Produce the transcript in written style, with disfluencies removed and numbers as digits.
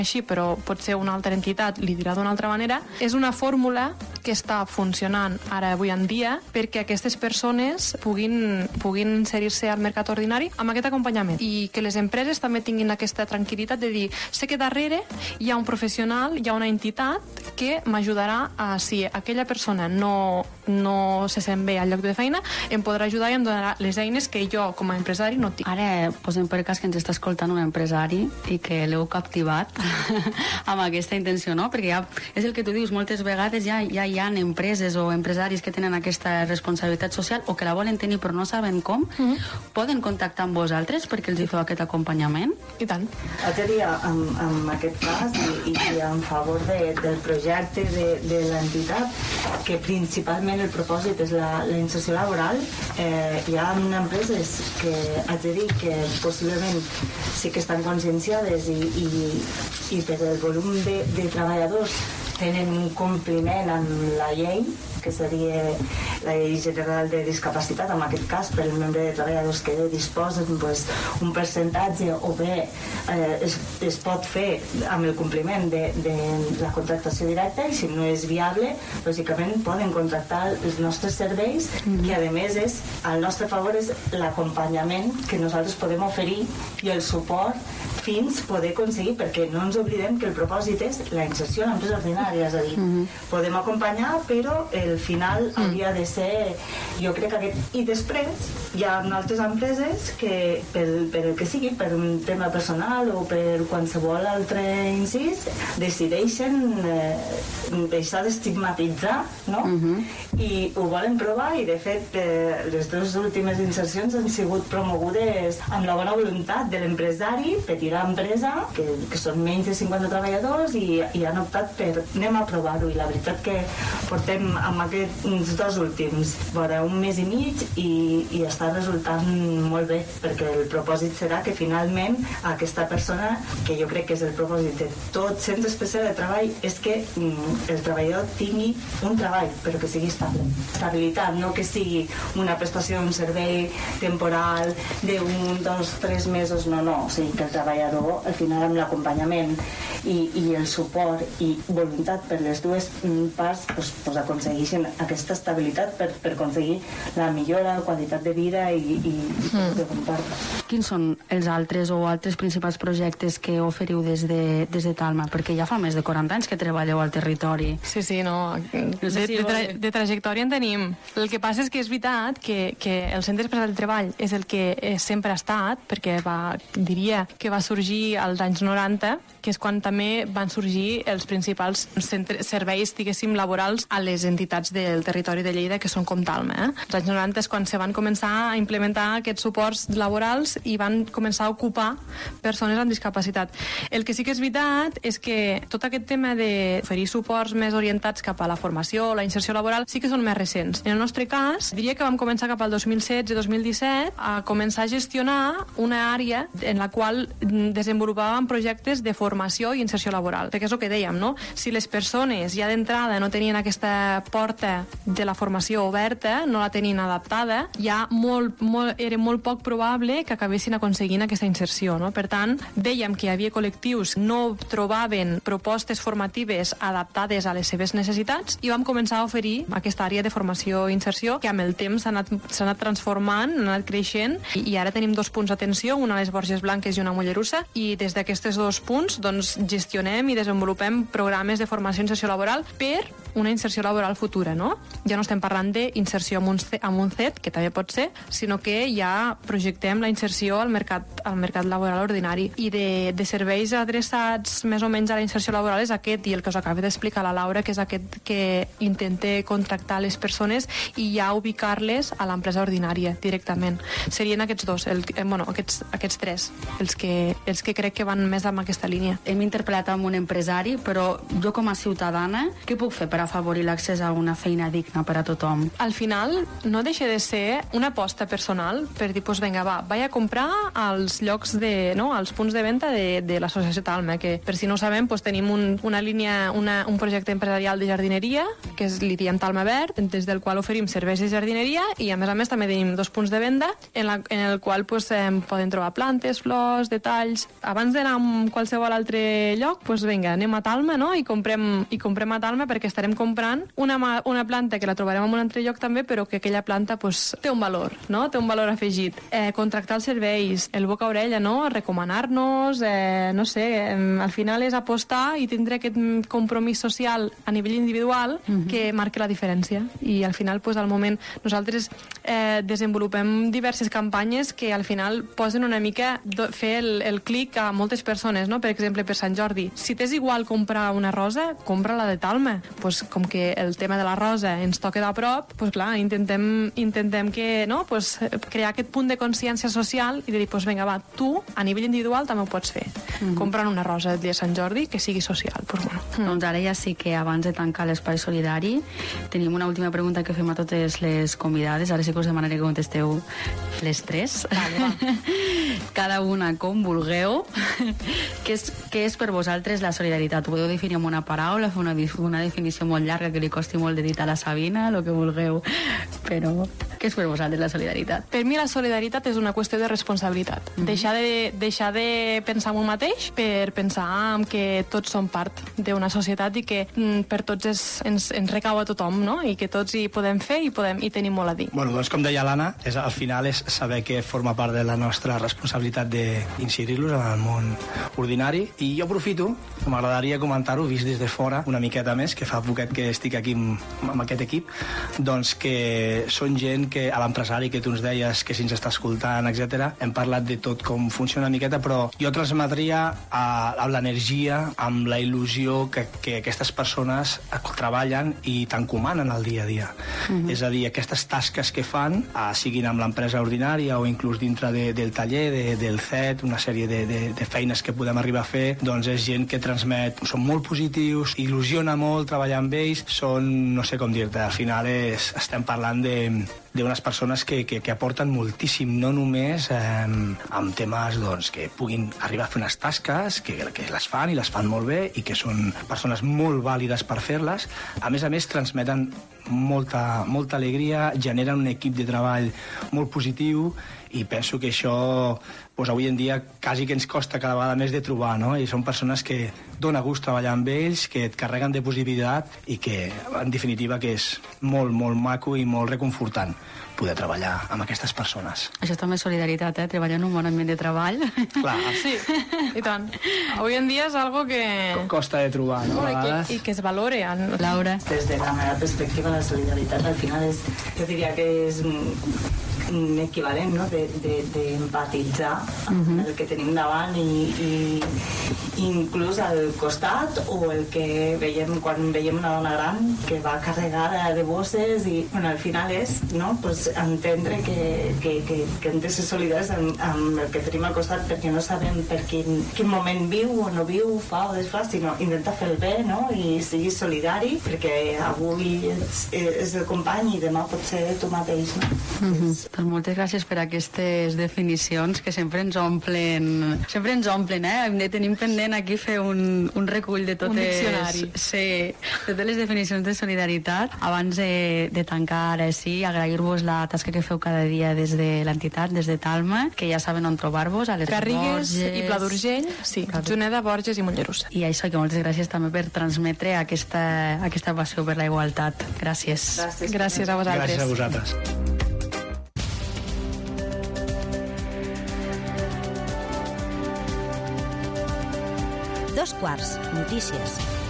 així, però pot ser una altra entitat, li dirà d'una altra manera. És una fórmula que està funcionant ara avui en dia perquè aquestes persones puguin inserir-se al mercat ordinari amb aquest acompanyament i que les empreses també tinguin aquesta tranquil·litat de dir, sé que darrere hi ha un professional, hi ha una entitat que m'ajudarà a, si aquella persona no se sent bé al lloc de feina, em podrà ajudar i em donarà les eines que jo com a empresari no tinc. Ara posem per cas que ens està escoltant un empresari i que l'heu captivat amb aquesta intenció, no? Perquè ja, és el que tu dius, moltes vegades ja hi ha empreses o empresaris que tenen aquesta responsabilitat social o que la volen tenir però no saben com. Poden contactar amb vosaltres perquè els hi feu aquest acompanyament? I tant. Haig de dir, en aquest cas i en favor del projecte de l'entitat, que principalment el propòsit és la inserció laboral. Hi ha empreses que haig de dir que possiblement sí que estan conscienciades i per el volum de treballadors tenen un compliment amb la llei, que seria la llei general de discapacitat, en aquest cas per el membre de treballadors que disposen un percentatge o bé es pot fer amb el compliment de la contractació directa, i si no és viable, lògicament poden contractar els nostres serveis i a més al nostre favor és l'acompanyament que nosaltres podem oferir i el suport fins poder aconseguir, perquè no ens oblidem que el propòsit és la inserció a l'empresa ordinària, és a dir, podem acompanyar, però el final hauria de ser, jo crec que i després hi ha altres empreses que per el que sigui, per un tema personal o per qualsevol altre incís, decideixen deixar d'estigmatitzar, no? I ho volen provar, i de fet les dues últimes insercions han sigut promogudes amb la bona voluntat de l'empresari, petita empresa, que són menys de 50 treballadors, i han optat per anem a provar-ho, i la veritat que portem amb aquests dos últims vora un mes i mig i està resultant molt bé, perquè el propòsit serà que finalment aquesta persona, que jo crec que és el propòsit de tot centre especial de treball, és que el treballador tingui un treball, però que sigui estable. Estabilitat, no que sigui una prestació d'un servei temporal d'un, 2, 3 mesos, no, o sigui que el treballador al final amb l'acompanyament i el suport i voluntat per les dues parts aconsegueixen aquesta estabilitat per aconseguir la millora, qualitat de vida i de comporta. Quins són els altres principals projectes que oferiu des de Talma? Perquè ja fa més de 40 anys que treballeu al territori. Sí, no. De trajectòria en tenim. El que passa és que és veritat que el Centre Especial de Treball és el que sempre ha estat, perquè diria que va sorgir als anys 90, que és quan també van sorgir els principals serveis, diguéssim, laborals a les entitats del territori de Lleida, que són com Talma. Els anys 90 és quan se van començar a implementar aquests suports laborals i van començar a ocupar persones amb discapacitat. El que sí que és veritat és que tot aquest tema d'oferir suports més orientats cap a la formació, la inserció laboral, sí que són més recents. En el nostre cas, diria que vam començar cap al 2016-2017 a començar a gestionar una àrea en la qual desenvolupàvem projectes de formació i inserció laboral. Perquè és el que dèiem, no? Si les persones ja d'entrada no tenien aquesta porta de la formació oberta, no la tenien adaptada, ja era molt poc probable que acabessin aconseguint aquesta inserció, no? Per tant, dèiem que hi havia col·lectius que no trobaven propostes formatives adaptades a les seves necessitats i vam començar a oferir aquesta àrea de formació i inserció que amb el temps s'ha anat transformant, ha anat creixent i ara tenim 2 punts d'atenció, una a les Borges Blanques i una a Mollerussa, i des d'aquests 2 punts gestionem i desenvolupem programes de formació i inserció laboral per una inserció laboral futura, no? Ja no estem parlant d'inserció amb un CET, que també pot ser, sinó que ja projectem la inserció al mercat laboral ordinari. I de serveis adreçats més o menys a la inserció laboral és aquest, i el que us acaba d'explicar la Laura, que és aquest que intenta contractar les persones i ja ubicar-les a l'empresa ordinària directament. Serien aquests 2, aquests 3, els que crec que van més amb aquesta línia. Hem interpel·lat amb un empresari, però jo com a ciutadana, què puc fer per afavorir l'accés a una feina digna per a tothom? Al final, no deixa de ser una aposta personal per dir, vinga, vaig a comprar als llocs als punts de venda de l'associació Talma, que per si no ho sabem, tenim una línia, un projecte empresarial de jardineria, que li diem Talma Verd, des del qual oferim serveis de jardineria, i a més també tenim 2 punts de venda en el qual poden trobar plantes, flors, detalls. Abans d'anar amb qualsevol altre lloc, doncs vinga, anem a Talma, no? I comprem a Talma perquè estarem comprant una planta que la trobarem en un altre lloc també, però que aquella planta doncs, té un valor, no? Té un valor afegit. Contractar els serveis, el boca a orella, no? Recomanar-nos, no sé, al final és apostar i tindre aquest compromís social a nivell individual que marca la diferència. I al final, doncs, al moment, nosaltres desenvolupem diverses campanyes que al final posen una mica fer el clic a moltes persones, no? Per exemple, per Sant Jordi. Si t'és igual comprar una rosa, compra-la de Talma. Pues, com que el tema de la rosa ens toca de prop, pues, clar, intentem que, no? Pues, crear aquest punt de consciència social i de dir, pues, vinga, va, tu, a nivell individual, també ho pots fer. Comprant una rosa el dia de Sant Jordi que sigui social. Pues, bueno. Doncs ara ja sí que abans de tancar l'espai solidari tenim una última pregunta que fem a totes les convidades. Ara sí que us demanaré que contesteu les tres. Vale, cada una com vulgueu. Què és per vosaltres la solidaritat? Ho podeu definir amb una paraula, fer una definició molt llarga que li costi molt de dir a la Sabina, el que vulgueu, però què és per vosaltres la solidaritat? Per mi la solidaritat és una qüestió de responsabilitat. Deixar de pensar en un mateix per pensar en que tots som part d'una societat i que per tots ens recau a tothom, no? I que tots hi podem fer i tenim molt a dir. Bueno, doncs com deia l'Anna, al final és saber que forma part de la nostra responsabilitat d'inserir-los en el món ordinari, i jo aprofito, m'agradaria comentar-ho, vist des de fora una miqueta més, que fa poquet que estic aquí amb aquest equip, doncs que són gent que a l'empresari que tu ens deies que si ens està escoltant, etc. Hem parlat de tot com funciona una miqueta, però jo transmetria amb l'energia, amb la il·lusió que aquestes persones treballen i t'encomanen el dia a dia. És a dir, aquestes tasques que fan, siguin amb l'empresa ordinària o inclús dintre del taller, del CET, una sèrie de feines que podem arribar a fer, doncs és gent que transmet, són molt positius, il·lusiona molt treballar amb ells, són, no sé com dir-te, al final estem parlant d'unes persones que aporten moltíssim, no només amb temes doncs, que puguin arribar a fer unes tasques, que les fan i les fan molt bé i que són persones molt vàlides per fer-les. A més, transmeten molta alegria, generen un equip de treball molt positiu, i penso que això doncs, avui en dia quasi que ens costa cada vegada més de trobar, no? I són persones que dona gust treballar amb ells, que et carreguen de positivitat i que, en definitiva, que és molt, molt maco i molt reconfortant poder treballar amb aquestes persones. Això també és solidaritat, treballar en un bon ambient de treball. Clar. Sí, i tant. Avui en dia és algo que costa de trobar, no? I que es valore. Laura. Des de la meva perspectiva, la solidaritat al final jo diria que és un equivalent, no? d'empatitzar amb el que tenim davant i inclús al costat, o el que veiem quan veiem una dona gran que va carregada de bosses i al final és, no? Pues entendre que hem de ser solidaris amb el que tenim al costat, perquè no sabem per quin moment viu o no viu, fa o desfà, sinó intentar fer el bé, no? I siguis solidari, perquè avui és el company i demà pot ser tu mateix, no? Doncs moltes gràcies per aquestes definicions que sempre ens omplen, tenim pendent aquí fer un recull de totes... Un diccionari. Sí, de totes les definicions de solidaritat. Abans de tancar, ara sí, agrair-vos la tasca que feu cada dia des de l'entitat, des de Talma, que ja saben on trobar-vos, a les Garrigues Borges... i Pla d'Urgell, sí, Juneda, Borges i Mollerussa. I això, que moltes gràcies també per transmetre aquesta passió per la igualtat. Gràcies. Gràcies a vosaltres. Gràcies a vosaltres. Dos quarts, notícies.